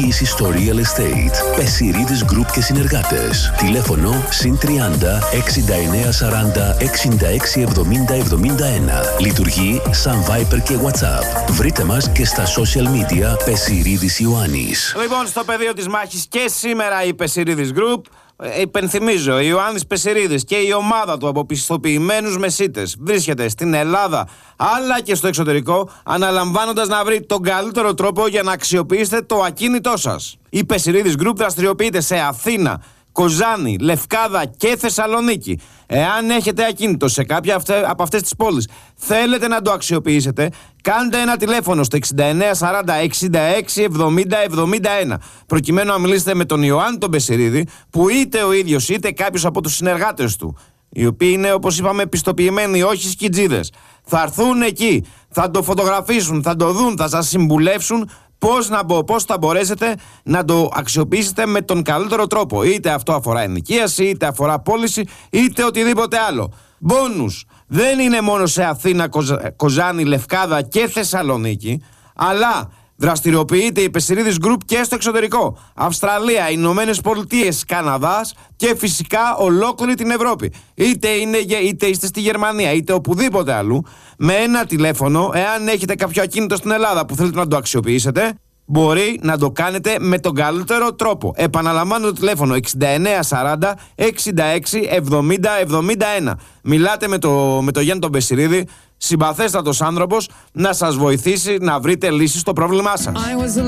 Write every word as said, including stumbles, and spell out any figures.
Εγγύηση στο Real Estate. Πεσιρίδης Group και συνεργάτες. Τηλέφωνο συν τριάντα εξήντα εννέα σαράντα εξήντα έξι εβδομήντα εβδομήντα ένα. Λειτουργεί σαν Viber και WhatsApp. Βρείτε μας και στα social media Πεσιρίδης Ιωάννης. Λοιπόν, στο πεδίο της μάχης και σήμερα η Πεσιρίδης Group. Ε, υπενθυμίζω, ο Ιωάννης Πεσιρίδης και η ομάδα του από πιστοποιημένους μεσίτες βρίσκεται στην Ελλάδα αλλά και στο εξωτερικό, αναλαμβάνοντας να βρει τον καλύτερο τρόπο για να αξιοποιήσετε το ακίνητό σας. Η Πεσιρίδης Group δραστηριοποιείται σε Αθήνα, Κοζάνη, Λευκάδα και Θεσσαλονίκη. Εάν έχετε ακίνητο σε κάποια από αυτές τις πόλεις, θέλετε να το αξιοποιήσετε, κάντε ένα τηλέφωνο στο εξήντα εννέα σαράντα εξήντα έξι εβδομήντα εβδομήντα ένα προκειμένου να μιλήσετε με τον Ιωάννη τον Πεσιρίδη, που είτε ο ίδιος είτε κάποιος από τους συνεργάτες του, οι οποίοι είναι, όπως είπαμε, πιστοποιημένοι, όχι σκιτζίδες, θα έρθουν εκεί, θα το φωτογραφίσουν, θα το δουν, θα σας συμβουλεύσουν Πώς, να, πώς θα μπορέσετε να το αξιοποιήσετε με τον καλύτερο τρόπο. Είτε αυτό αφορά ενοικίαση, είτε αφορά πώληση, είτε οτιδήποτε άλλο. Μπόνους δεν είναι μόνο σε Αθήνα, Κοζα, Κοζάνη, Λευκάδα και Θεσσαλονίκη, αλλά δραστηριοποιείται η Πεσιρίδης Group και στο εξωτερικό. Αυστραλία, Ηνωμένες Πολιτείες, Καναδάς και φυσικά ολόκληρη την Ευρώπη. Είτε, είναι, είτε είστε στη Γερμανία, είτε οπουδήποτε αλλού, με ένα τηλέφωνο, εάν έχετε κάποιο ακίνητο στην Ελλάδα που θέλετε να το αξιοποιήσετε, μπορεί να το κάνετε με τον καλύτερο τρόπο. Επαναλαμβάνω το τηλέφωνο εξήντα εννέα σαράντα εξήντα έξι εβδομήντα εβδομήντα ένα. Μιλάτε με το, με το Γιάννη τον Πεσιρίδη, συμπαθέστατος άνθρωπος, να σας βοηθήσει να βρείτε λύσεις στο πρόβλημά σας.